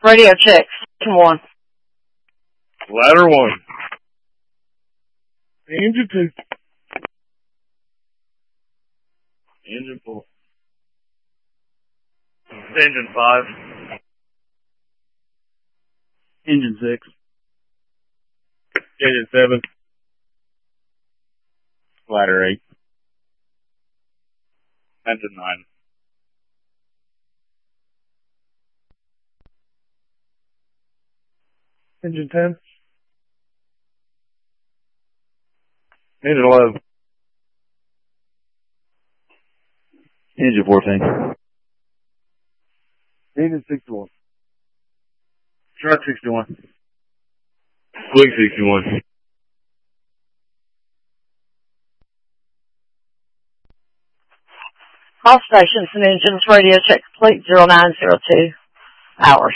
Radio check. Station 1. Ladder 1. Engine 2. Engine 4. Engine 5. Engine 6. Engine 7. Ladder 8. Engine 9. Engine 10. Engine 11. Engine 14. Engine 61. Truck 61. Swing 61. All stations and engines radio check complete 0902 hours.